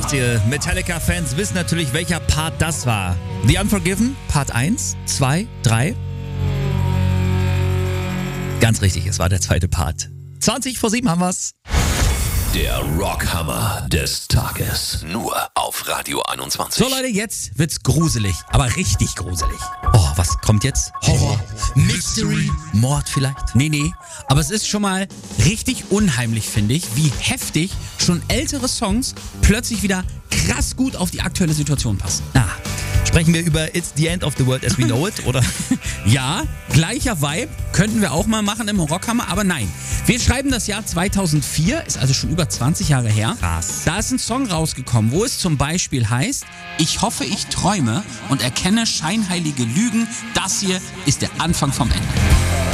richtige Metallica-Fans wissen natürlich, welcher Part das war. The Unforgiven, Part 1, 2, 3. Ganz richtig, es war der zweite Part. 20 vor 7 haben wir's. Der Rockhammer des Tages. Nur auf Radio 21. So Leute, jetzt wird's gruselig, aber richtig gruselig. Oh, was kommt jetzt? Horror, Mystery, Mord vielleicht? Nee, aber es ist schon mal richtig unheimlich, finde ich, wie heftig schon ältere Songs plötzlich wieder krass gut auf die aktuelle Situation passen. Sprechen wir über It's the End of the World as we know it, oder? Ja, gleicher Vibe, könnten wir auch mal machen im Rockhammer, aber nein. Wir schreiben das Jahr 2004, ist also schon über 20 Jahre her. Krass. Da ist ein Song rausgekommen, wo es zum Beispiel heißt: Ich hoffe, ich träume und erkenne scheinheilige Lügen. Das hier ist der Anfang vom Ende.